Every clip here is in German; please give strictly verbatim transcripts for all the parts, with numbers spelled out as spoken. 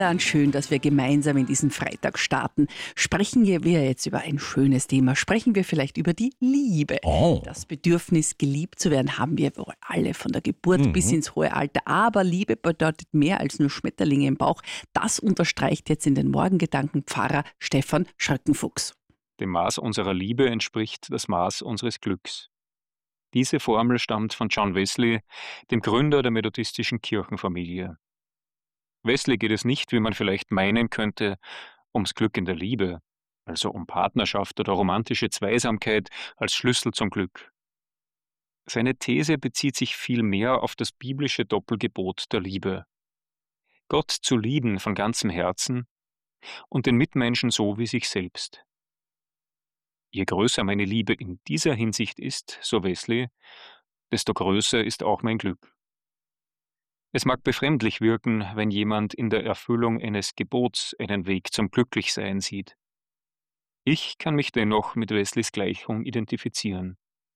Dann schön, dass wir gemeinsam in diesen Freitag starten. Sprechen wir jetzt über ein schönes Thema. Sprechen wir vielleicht über die Liebe. Oh. Das Bedürfnis, geliebt zu werden, haben wir wohl alle von der Geburt Mhm. bis ins hohe Alter. Aber Liebe bedeutet mehr als nur Schmetterlinge im Bauch. Das unterstreicht jetzt in den Morgengedanken Pfarrer Stefan Schröckenfuchs. Dem Maß unserer Liebe entspricht das Maß unseres Glücks. Diese Formel stammt von John Wesley, dem Gründer der methodistischen Kirchenfamilie. Wesley geht es nicht, wie man vielleicht meinen könnte, ums Glück in der Liebe, also um Partnerschaft oder romantische Zweisamkeit als Schlüssel zum Glück. Seine These bezieht sich vielmehr auf das biblische Doppelgebot der Liebe. Gott zu lieben von ganzem Herzen und den Mitmenschen so wie sich selbst. Je größer meine Liebe in dieser Hinsicht ist, so Wesley, desto größer ist auch mein Glück. Es mag befremdlich wirken, wenn jemand in der Erfüllung eines Gebots einen Weg zum Glücklichsein sieht. Ich kann mich dennoch mit Wesleys Gleichung identifizieren.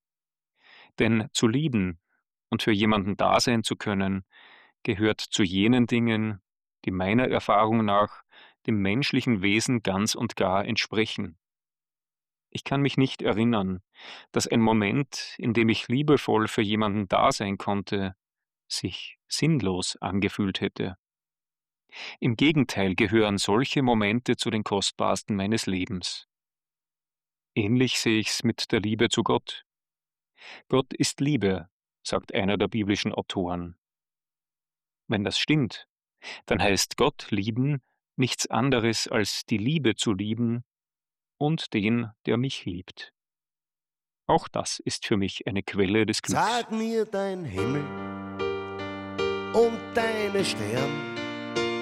Denn zu lieben und für jemanden da sein zu können, gehört zu jenen Dingen, die meiner Erfahrung nach dem menschlichen Wesen ganz und gar entsprechen. Ich kann mich nicht erinnern, dass ein Moment, in dem ich liebevoll für jemanden da sein konnte, sich sinnlos angefühlt hätte. Im Gegenteil gehören solche Momente zu den kostbarsten meines Lebens. Ähnlich sehe ich's mit der Liebe zu Gott. Gott ist Liebe, sagt einer der biblischen Autoren. Wenn das stimmt, dann heißt Gott lieben nichts anderes als die Liebe zu lieben und den, der mich liebt. Auch das ist für mich eine Quelle des Glücks. Sag mir dein Himmel und deine Sterne,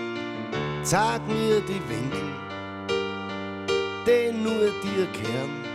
sag mir die Winkel, die nur dir kehren.